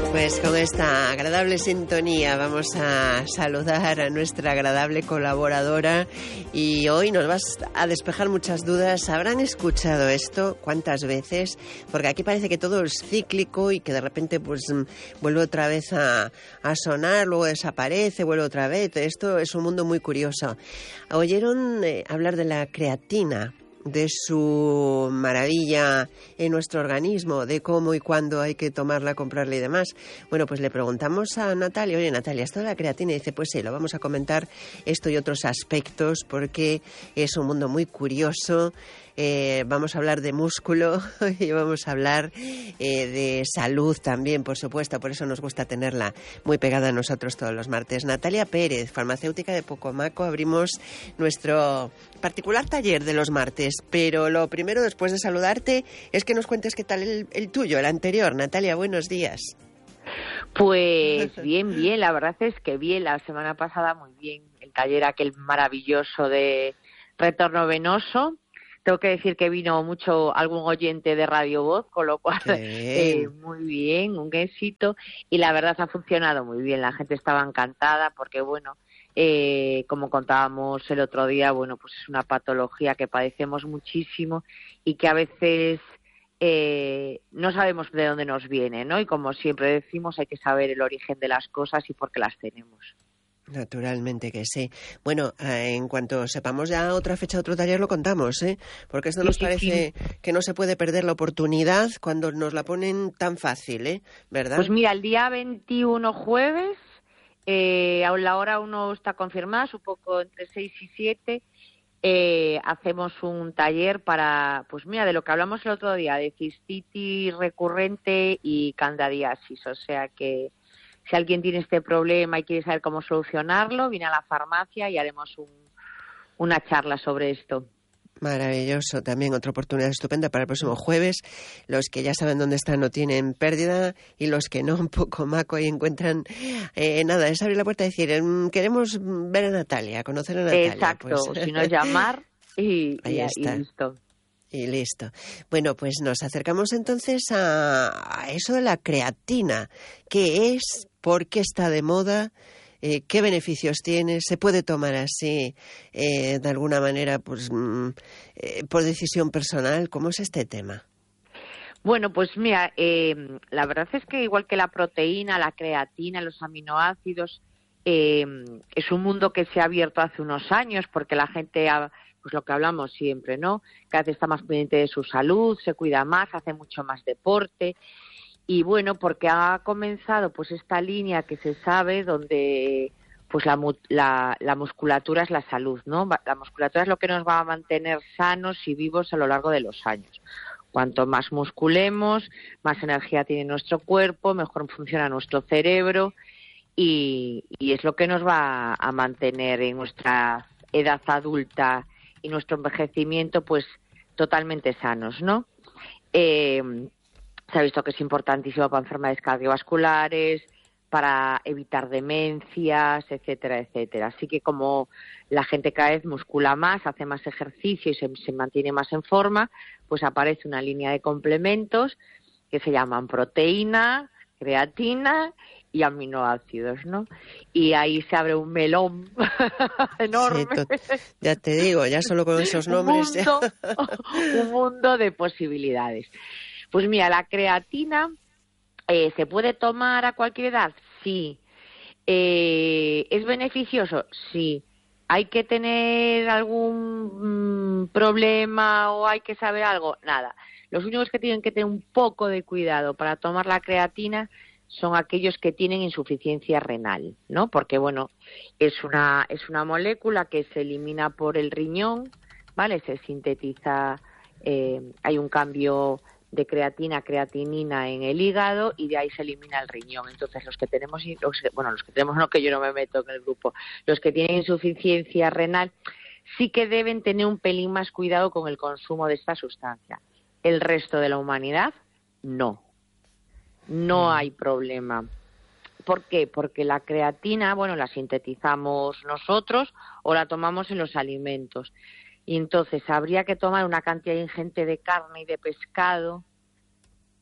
Pues con esta agradable sintonía vamos a saludar a nuestra agradable colaboradora y hoy nos vas a despejar muchas dudas. ¿Habrán escuchado esto cuántas veces? Porque aquí parece que todo es cíclico y que de repente pues vuelve otra vez a sonar, luego desaparece, vuelve otra vez. Esto es un mundo muy curioso. ¿Oyeron hablar de la creatina? De su maravilla en nuestro organismo, de cómo y cuándo hay que tomarla, comprarla y demás. Bueno, pues le preguntamos a Natalia, oye Natalia, ¿esto de la creatina? Y dice, pues sí, lo vamos a comentar esto y otros aspectos porque es un mundo muy curioso. Vamos a hablar de músculo y vamos a hablar de salud también, por supuesto, por eso nos gusta tenerla muy pegada a nosotros todos los martes. Natalia Pérez, farmacéutica de Pocomaco, abrimos nuestro particular taller de los martes, pero lo primero, después de saludarte, es que nos cuentes qué tal el tuyo, el anterior. Natalia, buenos días. Pues bien, la verdad es que bien, la semana pasada muy bien, el taller aquel maravilloso de retorno venoso. Tengo que decir que vino algún oyente de Radio Voz, con lo cual muy bien, un éxito. Y la verdad ha funcionado muy bien, la gente estaba encantada porque, bueno, como contábamos el otro día, bueno, pues es una patología que padecemos muchísimo y que a veces no sabemos de dónde nos viene, ¿no? Y como siempre decimos, hay que saber el origen de las cosas y por qué las tenemos. Naturalmente que sí. Bueno, en cuanto sepamos ya otra fecha, otro taller, lo contamos, ¿eh? Porque esto nos parece que no se puede perder la oportunidad cuando nos la ponen tan fácil, ¿eh? ¿Verdad? Pues mira, el día 21 jueves, a la hora aún no está confirmada, es un poco entre 6 y 7, hacemos un taller para, pues mira, de lo que hablamos el otro día, de cistitis recurrente y candidiasis, o sea que si alguien tiene este problema y quiere saber cómo solucionarlo, viene a la farmacia y haremos una charla sobre esto. Maravilloso, también otra oportunidad estupenda para el próximo jueves. Los que ya saben dónde están no tienen pérdida y los que no, un poco maco y encuentran nada, es abrir la puerta y decir, queremos ver a Natalia, conocer a Natalia. Exacto, pues. Si no llamar y listo. Y listo. Bueno, pues nos acercamos entonces a eso de la creatina. ¿Qué es? ¿Por qué está de moda? ¿Qué beneficios tiene? ¿Se puede tomar así de alguna manera pues por decisión personal? ¿Cómo es este tema? Bueno, pues mira, la verdad es que igual que la proteína, la creatina, los aminoácidos, es un mundo que se ha abierto hace unos años porque la gente pues lo que hablamos siempre, ¿no? Cada vez está más pendiente de su salud, se cuida más, hace mucho más deporte. Y bueno, porque ha comenzado pues esta línea que se sabe donde pues la musculatura es la salud, ¿no? La musculatura es lo que nos va a mantener sanos y vivos a lo largo de los años. Cuanto más musculemos, más energía tiene nuestro cuerpo, mejor funciona nuestro cerebro y es lo que nos va a mantener en nuestra edad adulta y nuestro envejecimiento pues totalmente sanos, ¿no? Se ha visto que es importantísimo para enfermedades cardiovasculares, para evitar demencias, etcétera, etcétera. Así que como la gente cada vez muscula más, hace más ejercicio y se mantiene más en forma, pues aparece una línea de complementos que se llaman proteína, creatina y aminoácidos, ¿no? Y ahí se abre un melón enorme. Sí, ya te digo, ya solo con esos nombres. Un mundo de posibilidades. Pues mira, la creatina ¿se puede tomar a cualquier edad? Sí. ¿Es beneficioso? Sí. ¿Hay que tener algún problema o hay que saber algo? Nada. Los únicos que tienen que tener un poco de cuidado para tomar la creatina son aquellos que tienen insuficiencia renal, ¿no? Porque, bueno, es una molécula que se elimina por el riñón, ¿vale? Se sintetiza, hay un cambio de creatinina en el hígado y de ahí se elimina el riñón. Entonces los que tenemos no, que yo no me meto en el grupo, los que tienen insuficiencia renal sí que deben tener un pelín más cuidado con el consumo de esta sustancia. El resto de la humanidad no hay problema. ¿Por qué? Porque la creatina, bueno, la sintetizamos nosotros o la tomamos en los alimentos. Y entonces habría que tomar una cantidad ingente de carne y de pescado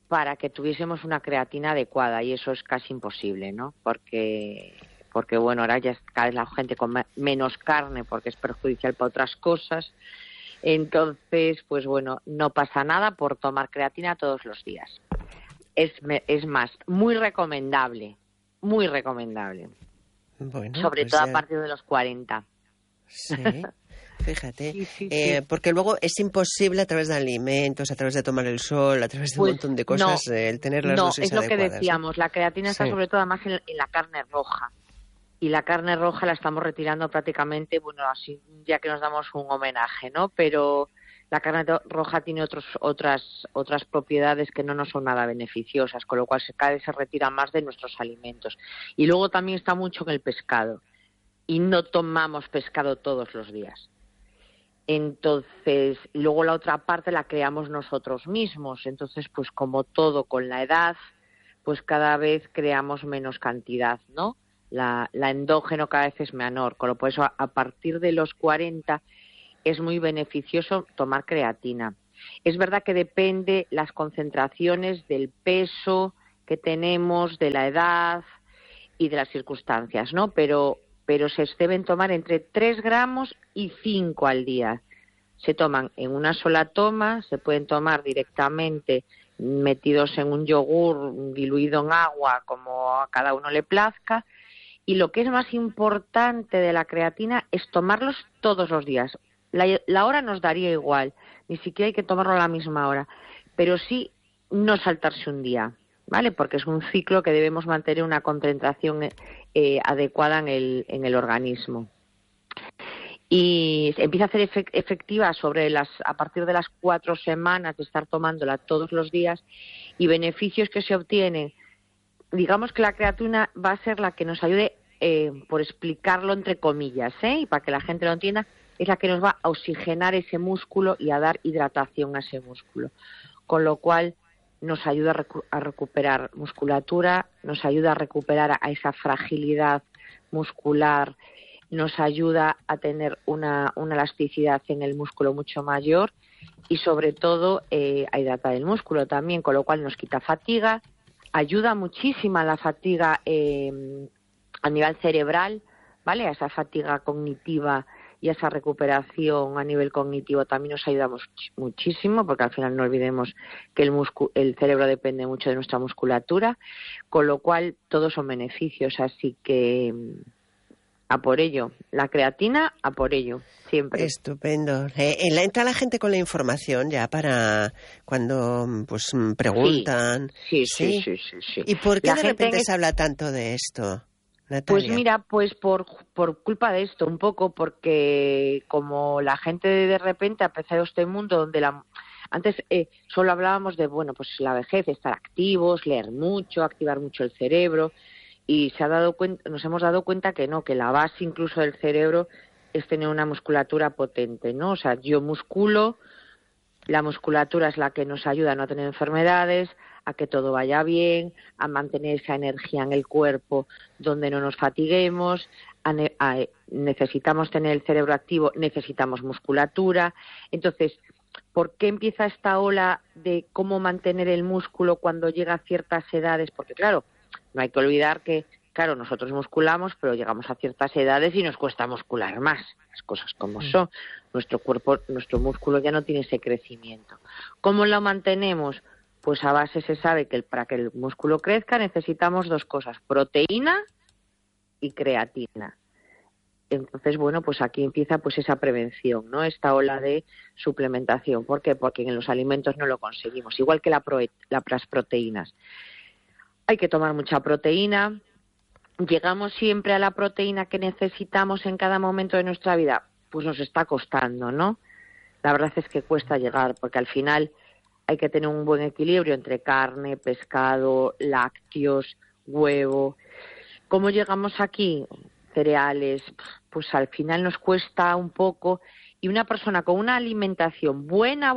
para que tuviésemos una creatina adecuada, y eso es casi imposible, ¿no? Porque bueno, ahora ya cada vez la gente come menos carne porque es perjudicial para otras cosas. Entonces, pues bueno, no pasa nada por tomar creatina todos los días. Es más, muy recomendable, muy recomendable. Bueno, sobre pues todo ya... a partir de los 40. Sí, fíjate, Sí. porque luego es imposible a través de alimentos, a través de tomar el sol, a través de un montón de cosas, el tener las dosis es lo adecuadas. Que decíamos, la creatina está sobre todo además en la carne roja, y la carne roja la estamos retirando prácticamente, bueno, así ya que nos damos un homenaje, ¿no? Pero la carne roja tiene otras propiedades que no nos son nada beneficiosas, con lo cual cada vez se retira más de nuestros alimentos. Y luego también está mucho en el pescado, y no tomamos pescado todos los días. Entonces, luego la otra parte la creamos nosotros mismos. Entonces, pues como todo con la edad, pues cada vez creamos menos cantidad, ¿no? La endógeno cada vez es menor, por eso a partir de los 40 es muy beneficioso tomar creatina. Es verdad que depende las concentraciones del peso que tenemos, de la edad y de las circunstancias, ¿no? Pero se deben tomar entre 3 gramos y 5 al día. Se toman en una sola toma, se pueden tomar directamente metidos en un yogur diluido en agua, como a cada uno le plazca. Y lo que es más importante de la creatina es tomarlos todos los días. La hora nos daría igual, ni siquiera hay que tomarlo a la misma hora, pero sí no saltarse un día, ¿vale? Porque es un ciclo que debemos mantener una concentración adecuada en el organismo. Y empieza a ser efectiva a partir de las 4 semanas de estar tomándola todos los días, y beneficios que se obtienen. Digamos que la creatina va a ser la que nos ayude, por explicarlo entre comillas, y para que la gente lo entienda, es la que nos va a oxigenar ese músculo y a dar hidratación a ese músculo. Con lo cual nos ayuda a recuperar musculatura, nos ayuda a recuperar a esa fragilidad muscular, nos ayuda a tener una elasticidad en el músculo mucho mayor, y sobre todo a hidratar el músculo también, con lo cual nos quita fatiga, ayuda muchísimo a la fatiga a nivel cerebral, ¿vale? A esa fatiga cognitiva y a esa recuperación a nivel cognitivo también nos ayuda muchísimo, porque al final no olvidemos que el cerebro depende mucho de nuestra musculatura, con lo cual todos son beneficios, así que a por ello. La creatina, a por ello, siempre. Estupendo. Entra la gente con la información ya para cuando pues preguntan. Sí. ¿Y por qué de repente se habla tanto de esto, Natalia? Pues mira, pues por culpa de esto, un poco, porque como la gente de repente ha empezado este mundo donde antes solo hablábamos de, bueno, pues la vejez, estar activos, leer mucho, activar mucho el cerebro, y nos hemos dado cuenta que no, que la base incluso del cerebro es tener una musculatura potente, ¿no? O sea, yo musculo, la musculatura es la que nos ayuda a no tener enfermedades, a que todo vaya bien, a mantener esa energía en el cuerpo donde no nos fatiguemos, necesitamos tener el cerebro activo, necesitamos musculatura. Entonces, ¿por qué empieza esta ola de cómo mantener el músculo cuando llega a ciertas edades? Porque claro, no hay que olvidar que, claro, nosotros musculamos, pero llegamos a ciertas edades y nos cuesta muscular más, las cosas como son. Nuestro cuerpo, nuestro músculo ya no tiene ese crecimiento. ¿Cómo lo mantenemos? Pues a base se sabe que para que el músculo crezca necesitamos 2 cosas, proteína y creatina. Entonces, bueno, pues aquí empieza pues esa prevención, ¿no? Esta ola de suplementación. ¿Por qué? Porque en los alimentos no lo conseguimos, igual que las proteínas. Hay que tomar mucha proteína. ¿Llegamos siempre a la proteína que necesitamos en cada momento de nuestra vida? Pues nos está costando, ¿no? La verdad es que cuesta llegar, porque al final hay que tener un buen equilibrio entre carne, pescado, lácteos, huevo. ¿Cómo llegamos aquí? Cereales, pues al final nos cuesta un poco. Y una persona con una alimentación buena,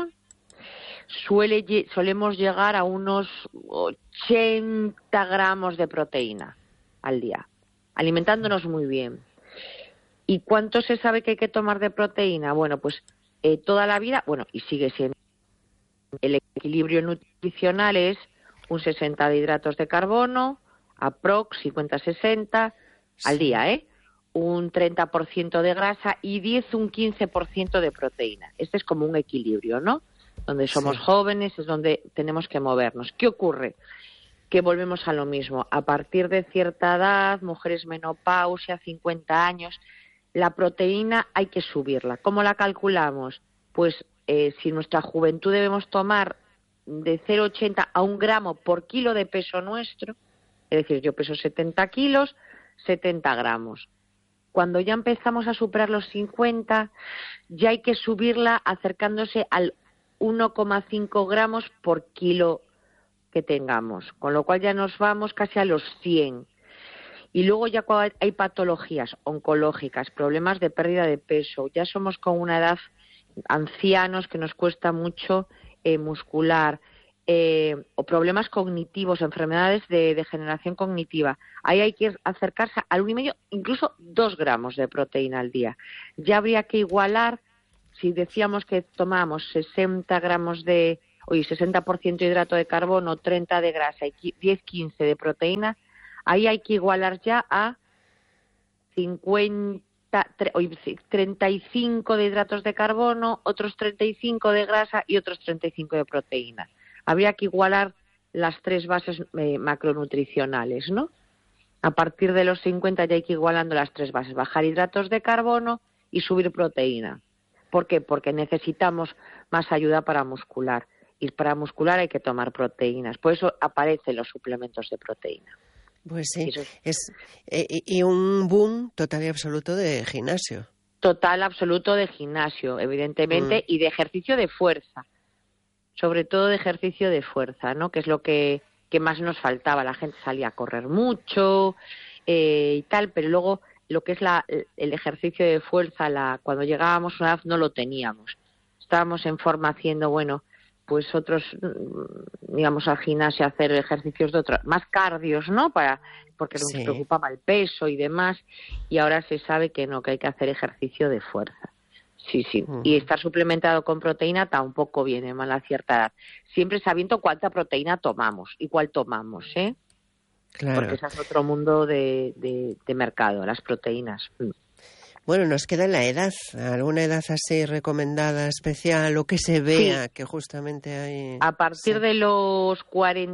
solemos llegar a unos 80 gramos de proteína al día, alimentándonos muy bien. ¿Y cuánto se sabe que hay que tomar de proteína? Bueno, pues toda la vida, bueno, y sigue siendo el equilibrio nutricional es un 60 de hidratos de carbono, aprox 50-60 al día, un 30% de grasa y un 15% de proteína. Este es como un equilibrio, ¿no? Donde somos jóvenes es donde tenemos que movernos. ¿Qué ocurre? Que volvemos a lo mismo. A partir de cierta edad, mujeres menopausia, 50 años, la proteína hay que subirla. ¿Cómo la calculamos? Pues si nuestra juventud debemos tomar de 0,80 a 1 gramo por kilo de peso nuestro, es decir, yo peso 70 kilos, 70 gramos. Cuando ya empezamos a superar los 50, ya hay que subirla acercándose al 1,5 gramos por kilo que tengamos, con lo cual ya nos vamos casi a los 100. Y luego ya cuando hay patologías oncológicas, problemas de pérdida de peso, ya somos con una edad ancianos que nos cuesta mucho muscular, o problemas cognitivos, enfermedades de degeneración cognitiva. Ahí hay que acercarse al 1,5, incluso 2 gramos de proteína al día. Ya habría que igualar, si decíamos que tomamos 60 gramos de 60% de hidrato de carbono, 30 de grasa y 10-15 de proteína, ahí hay que igualar ya a 35 de hidratos de carbono, otros 35 de grasa y otros 35 de proteína. Habría que igualar las 3 bases macronutricionales, ¿no? A partir de los 50 ya hay que ir igualando las 3 bases, bajar hidratos de carbono y subir proteína. ¿Por qué? Porque necesitamos más ayuda para muscular. Y para muscular hay que tomar proteínas. Por eso aparecen los suplementos de proteína. Pues sí, y un boom total y absoluto de gimnasio. Total, absoluto de gimnasio, evidentemente, y de ejercicio de fuerza. Sobre todo de ejercicio de fuerza, ¿no? Que es lo que más nos faltaba. La gente salía a correr mucho y tal, pero luego lo que es el ejercicio de fuerza, cuando llegábamos a una edad no lo teníamos. Estábamos en forma haciendo, pues otros, digamos, al gimnasio, hacer ejercicios de otros, más cardios, ¿no? Porque nos preocupaba el peso y demás, y ahora se sabe que no, que hay que hacer ejercicio de fuerza. Sí. Y estar suplementado con proteína tampoco viene mal a cierta edad. Siempre sabiendo cuánta proteína tomamos y cuál tomamos, ¿eh? Claro. Porque ese es otro mundo de mercado, las proteínas. Bueno, nos queda la edad. ¿Alguna edad así recomendada, especial, o que se vea que justamente hay...? A partir de los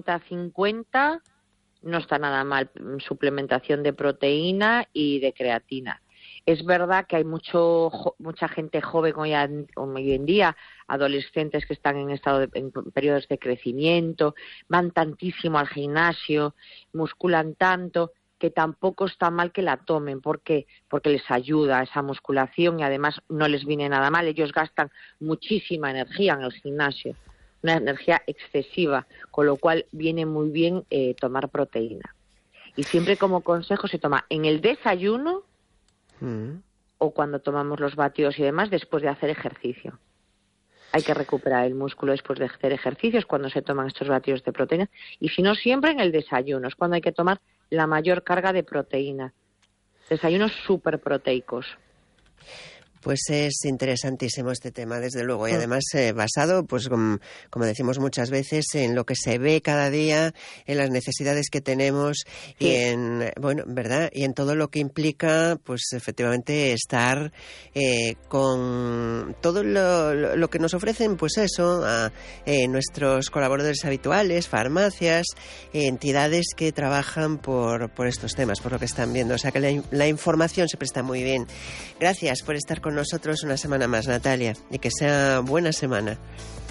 40-50 no está nada mal suplementación de proteína y de creatina. Es verdad que hay mucha gente joven hoy en día, adolescentes que están en periodos de crecimiento, van tantísimo al gimnasio, musculan tanto, que tampoco está mal que la tomen. ¿Por qué? Porque les ayuda esa musculación y además no les viene nada mal. Ellos gastan muchísima energía en el gimnasio, una energía excesiva, con lo cual viene muy bien tomar proteína. Y siempre como consejo se toma en el desayuno o cuando tomamos los batidos y demás después de hacer ejercicio. Hay que recuperar el músculo después de hacer ejercicios cuando se toman estos batidos de proteína. Y si no, siempre en el desayuno es cuando hay que tomar la mayor carga de proteína. Desayunos súper proteicos. Pues es interesantísimo este tema, desde luego, y además basado, pues como decimos muchas veces, en lo que se ve cada día, en las necesidades que tenemos y ¿verdad? Y en todo lo que implica, pues efectivamente estar con todo lo que nos ofrecen, pues eso, a nuestros colaboradores habituales, farmacias, entidades que trabajan por estos temas, por lo que están viendo. O sea que la información siempre está muy bien. Gracias por estar con nosotros una semana más, Natalia, y que sea buena semana.